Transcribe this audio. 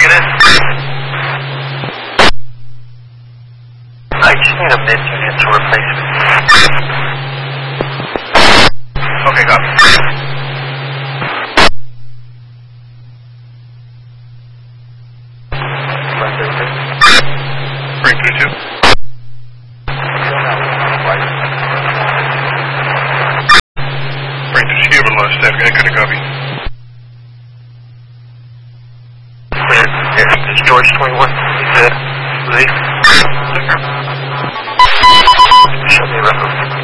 Negative. I just need a mid-unit to replace it. Okay, got it. Bring 2-2. Bring 2 Shiva, last time, couldn't copy. Clear. Yeah, it's George 21. He said, leave. Show me a reference.